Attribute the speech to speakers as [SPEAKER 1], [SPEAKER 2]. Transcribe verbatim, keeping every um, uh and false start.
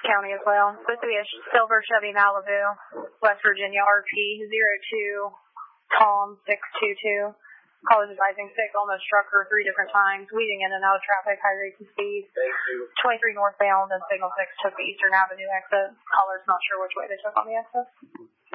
[SPEAKER 1] County as well. Supposed to be a silver Chevy Malibu, West Virginia R P zero two Tom six two two. Caller is advising sick, almost struck her three different times, weaving in and out of traffic, high rates of speed. twenty-three northbound and signal six took the Eastern Avenue exit. Caller's not sure which way they took on the exit.